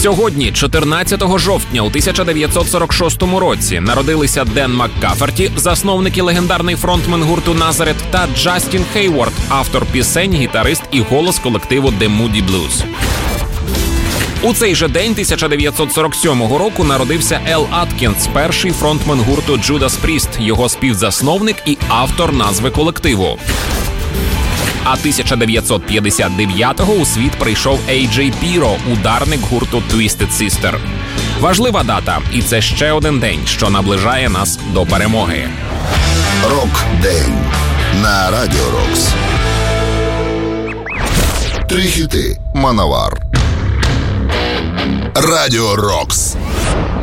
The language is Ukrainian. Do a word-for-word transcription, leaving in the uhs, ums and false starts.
Сьогодні, чотирнадцятого жовтня у тисяча дев'ятсот сорок шостому році, народилися Ден Маккаферті, засновник і легендарний фронтмен гурту «Назарет», та Джастін Хейворд, автор пісень, гітарист і голос колективу The Moody Blues. У цей же день тисяча дев'ятсот сорок сьомого року народився Ел Аткінс, перший фронтмен гурту Judas Priest, його співзасновник і автор назви колективу. А тисяча дев'ятсот п'ятдесят дев'ятого у світ прийшов Ей Джей Піро, ударник гурту Twisted Sister. Важлива дата, і це ще один день, що наближає нас до перемоги. Рок-день на Радіо Рокс. Три хіти. Мановар. Радіо Рокс.